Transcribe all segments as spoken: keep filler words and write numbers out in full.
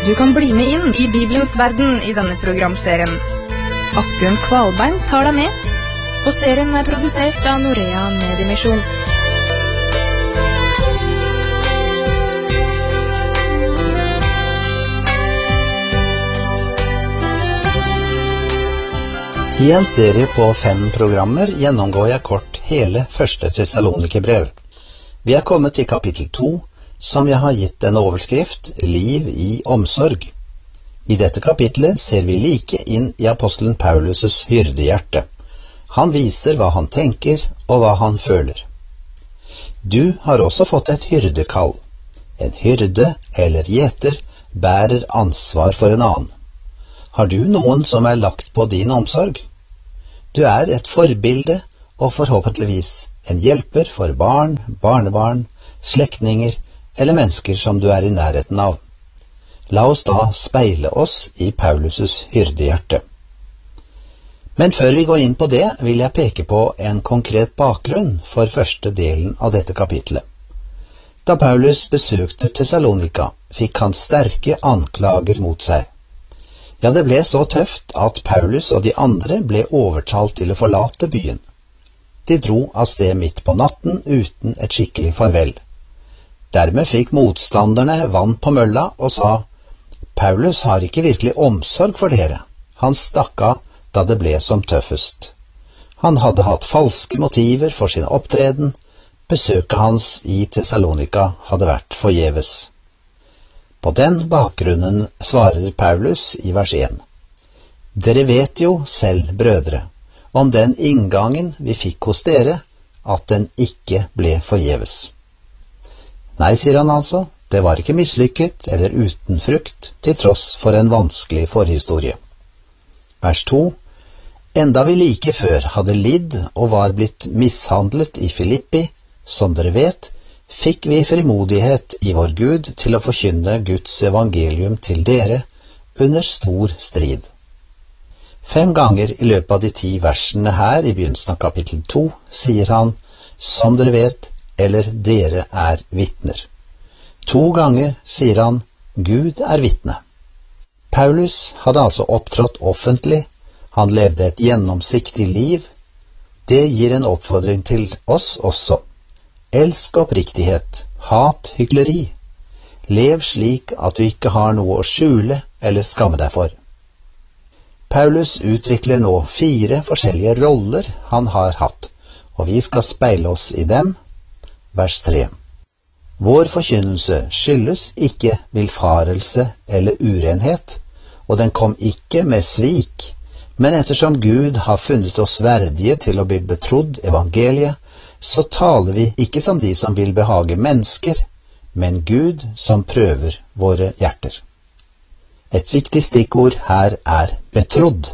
Du kan bli med inn i Bibelens verden i denne programserien. Asbjørn Kvalbein tar deg med, og serien er produsert av Norea Mediemisjon. I en serie på fem programmer gjennomgår jeg kort hele første Tessalonikerbrev. Vi er kommet til kapittel to, som jeg har gitt en overskrift, Liv i omsorg. I dette kapitlet ser vi like inn i apostelen Paulus' hyrdehjerte. Han viser hva han tenker og hva han føler. Du har også fått et hyrdekall. En hyrde eller gjeter bærer ansvar for en annen. Har du noen som er lagt på din omsorg? Du er et forbilde og forhåpentligvis en hjelper for barn, barnebarn, slektninger eller mennesker som du er i nærheten av. La oss da speile oss i Paulus' hyrdehjerte. Men før vi går inn på det, vil jeg peke på en konkret bakgrunn for første delen av dette kapitlet. Da Paulus besøkte Thessalonika, fikk han sterke anklager mot seg. Ja, det ble så tøft at Paulus og de andre ble overtalt til å forlate byen. De dro av sted midt på natten uten et skikkelig farvel. Dermed fikk motstanderne vann på mølla og sa, Paulus har ikke virkelig omsorg for dere. Han stakk av da det ble som tøffest. Han hadde hatt falske motiver for sin opptreden. Besøket hans i Thessalonika hadde vært forgjeves. På den bakgrunnen svarer Paulus i vers én. Dere vet jo selv, brødre, om den inngangen vi fikk hos dere, at den ikke ble forgjeves. Nei, sier han altså, det var ikke mislykket eller uten frukt, til tross for en vanskelig forhistorie. Vers to. Enda vi like før hadde lidd og var blitt mishandlet i Filippi, som dere vet, fikk vi frimodighet i vår Gud til å forkynne Guds evangelium til dere under stor strid. Fem ganger i løpet av de ti versene her i begynnelsen av kapittel to sier han, som dere vet, eller dere er vitner. To ganger sier han, Gud er vitne. Paulus hadde altså opptrådt offentlig, han levde et gjennomsiktig liv. Det gir en oppfordring til oss også. Elsk oppriktighet, hat hykleri. Lev slik at du ikke har noe å skjule eller skamme deg for. Paulus utvikler nå fire forskjellige roller han har hatt, og vi skal speile oss i dem. Vers tre. Vår forkynnelse skyldes ikke vilfarelse eller urenhet, og den kom ikke med svik, men ettersom Gud har funnet oss verdige til å bli betrodd evangeliet, så taler vi ikke som de som vil behage mennesker, men Gud som prøver våre hjerter. Et viktig stikkord her er betrodd.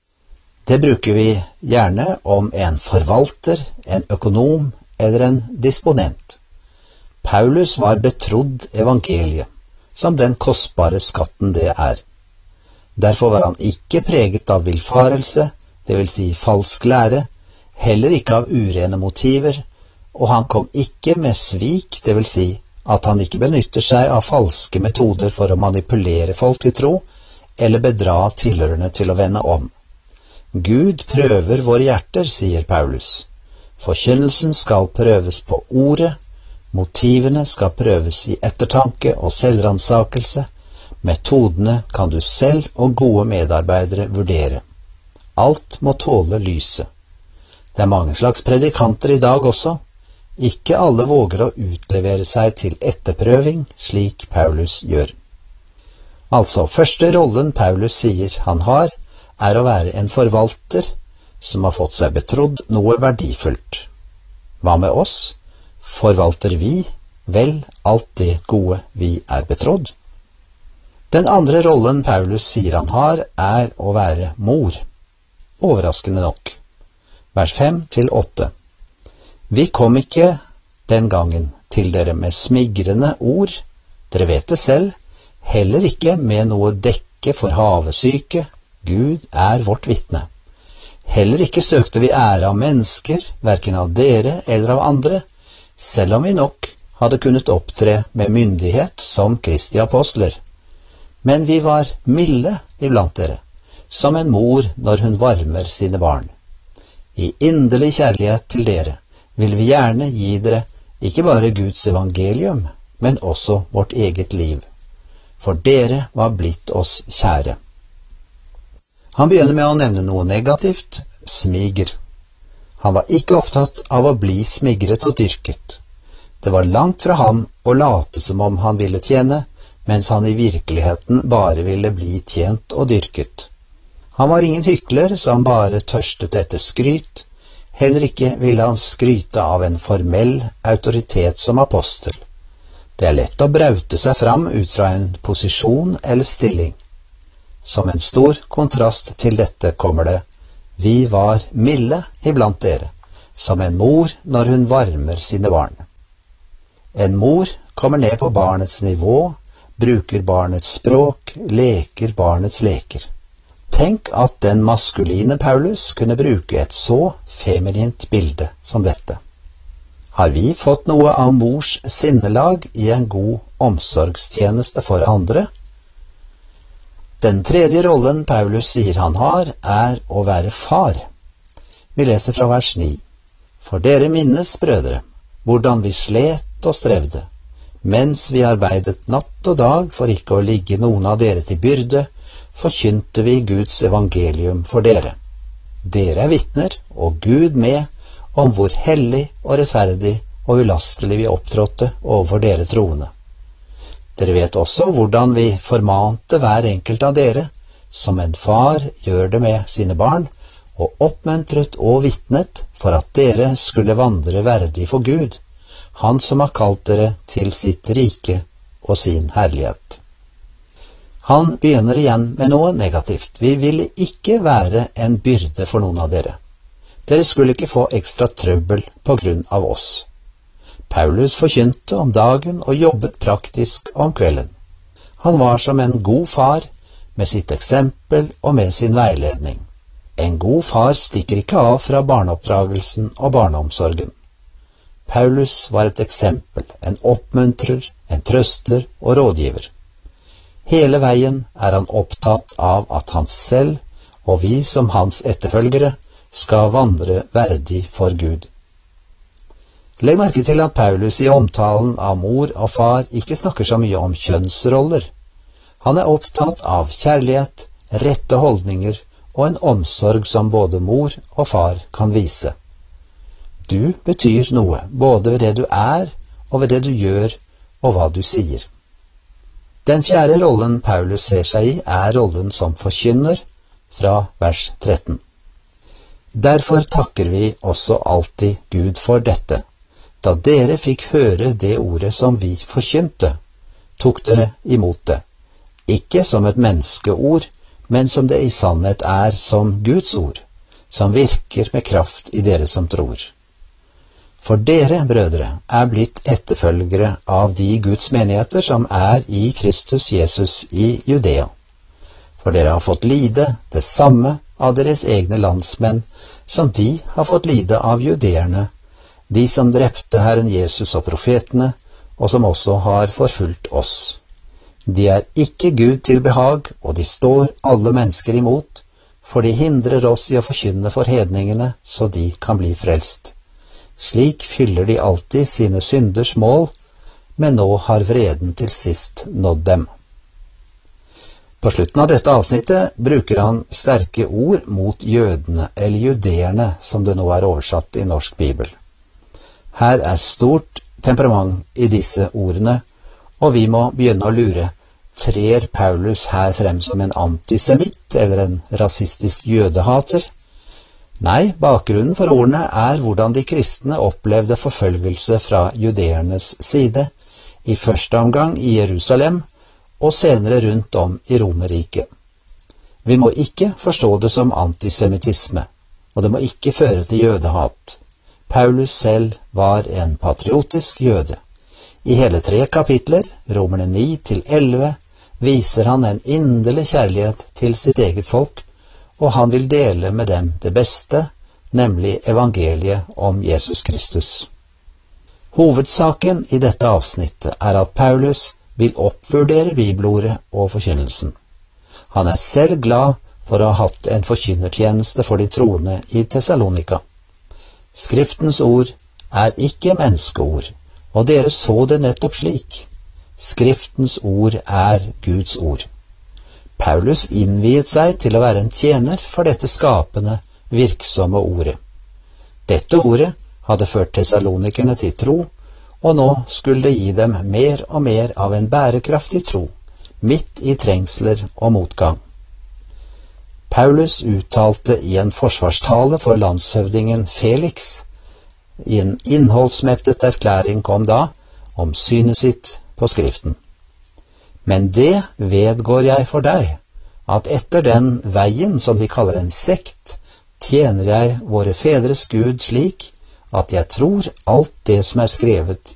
Det bruker vi gjerne om en forvalter, en økonom eller en disponent. Paulus var betrodd evangeliet, som den kostbare skatten det er. Derfor var han ikke preget av vilfarelse, det vil si falsk lære, heller ikke av urene motiver, og han kom ikke med svik, det vil si at han ikke benytter seg av falske metoder for å manipulere folk til tro, eller bedra tilhørende til å vende om. Gud prøver våre hjerter, sier Paulus. Forkynnelsen skal prøves på ordet, motivene skal prøves i ettertanke og selvransakelse, metodene kan du selv og gode medarbeidere vurdere. Alt må tåle lyset. Det er mange slags predikanter i dag også. Ikke alle våger å utlevere seg til etterprøving, slik Paulus gjør. Altså, første rollen Paulus sier han har, er å være en forvalter som har fått seg betrodd noe verdifullt. Hva med oss? Forvalter vi vel alt det gode vi er betrodd? Den andre rollen Paulus sier han har, er å være mor. Overraskende nok. Vers fem til åtte. Vi kom ikke den gangen til dere med smigrende ord, dere vet det selv, heller ikke med noe dekke for havesyke, Gud er vårt vitne. Heller ikke søkte vi ære av mennesker, hverken av dere eller av andre, selv om vi nok hadde kunnet opptre med myndighet som Kristi apostler. Men vi var milde iblant dere, som en mor når hun varmer sine barn. I inderlig kjærlighet til dere vil vi gjerne gi dere ikke bare Guds evangelium, men også vårt eget liv, for dere var blitt oss kjære. Han begynner med å nevne noe negativt, smiger. Han var ikke opptatt av å bli smigret og dyrket. Det var langt fra ham å late som om han ville tjene, mens han i virkeligheten bare ville bli tjent og dyrket. Han var ingen hykler som bare tørstet etter skryt, heller ikke ville han skryte av en formell autoritet som apostel. Det er lett å braute seg fram ut fra en posisjon eller stilling. Som en stor kontrast til dette kommer det: vi var milde iblant dere, som en mor når hun varmer sine barn. En mor kommer ned på barnets nivå, bruker barnets språk, leker barnets leker. Tenk at den maskuline Paulus kunne bruke et så feminint bilde som dette. Har vi fått noe av mors sinnelag i en god omsorgstjeneste for andre? Den tredje rollen Paulus sier han har, er å være far. Vi leser fra vers ni. For dere minnes, brødre, hvordan vi slet og strevde, mens vi arbeidet natt og dag for ikke å ligge noen av dere til byrde, forkynte vi Guds evangelium for dere. Dere er vitner, og Gud med, om hvor hellig og rettferdig og ulastelig vi opptrådte overfor dere troende. Dere vet også hvordan vi formante hver enkelt av dere, som en far gjør det med sine barn, og oppmuntret og vitnet for at dere skulle vandre verdig for Gud, han som har kalt dere til sitt rike og sin herlighet. Han begynner igjen med noe negativt. Vi ville ikke være en byrde for noen av dere. Dere skulle ikke få ekstra trøbbel på grunn av oss. Paulus forkynte om dagen og jobbet praktisk om kvelden. Han var som en god far med sitt eksempel og med sin veiledning. En god far stikker ikke av fra barneoppdragelsen og barneomsorgen. Paulus var et eksempel, en oppmuntrer, en trøster og rådgiver. Hele veien er han opptatt av at han selv og vi som hans etterfølgere skal vandre verdig for Gud. Legg merke til at Paulus i omtalen av mor og far ikke snakker så mye om kjønnsroller. Han er opptatt av kjærlighet, rette holdninger og en omsorg som både mor og far kan vise. Du betyr noe, både ved det du er og ved det du gjør og hva du sier. Den fjerde rollen Paulus ser seg i er rollen som forkynner, fra vers tretten. Derfor takker vi også alltid Gud for dette. Da dere fikk høre det ordet som vi forkynte, tok dere imot det, ikke som et menneskeord, men som det i sannhet er som Guds ord, som virker med kraft i dere som tror. For dere, brødre, er blitt etterfølgere av de Guds menigheter som er i Kristus Jesus i Judea. For dere har fått lide det samme av deres egne landsmenn som de har fått lide av judeerne, de som drepte Herren Jesus og profetene, og som også har forfulgt oss. De er ikke Gud til behag, og de står alle mennesker imot, for de hindrer oss i å forkynne for hedningene, så de kan bli frelst. Slik fyller de alltid sine synders mål, men nå har vreden til sist nådd dem. På slutten av dette avsnittet bruker han sterke ord mot jødene, eller judeerne, som det nå er oversatt i norsk bibel. Her er stort temperament i disse ordene, og vi må begynne å lure, trer Paulus her frem som en antisemitt eller en rasistisk jødehater? Nei, bakgrunnen for ordene er hvordan de kristne opplevde forfølgelse fra judeernes side, i første omgang i Jerusalem, og senere rundt om i Romerriket. Vi må ikke forstå det som antisemittisme, og det må ikke føre til jødehat. Paulus selv var en patriotisk jøde. I hele tre kapitler, Romerne ni til elleve, viser han en inderlig kjærlighet til sitt eget folk, og han vil dele med dem det beste, nemlig evangeliet om Jesus Kristus. Hovedsaken i dette avsnittet er at Paulus vil oppvurdere bibelordet og forkynnelsen. Han er selv glad for å ha hatt en forkynnertjeneste for de troende i Thessalonika. Skriftens ord er ikke menneskeord, og dere så det nettopp slik. Skriftens ord er Guds ord. Paulus innviet seg til å være en tjener for dette skapende, virksomme ordet. Dette ordet hadde ført Thessalonikerne til tro, og nå skulle det gi dem mer og mer av en bærekraftig tro, midt i trengsler og motgang. Paulus uttalte i en forsvarstale for landshøvdingen Felix. I en innholdsmettet erklæring kom da om synet sitt på Skriften. Men det vedgår jeg for deg, at etter den veien som de kaller en sekt, tjener jeg våre fedres Gud slik at jeg tror alt det som er skrevet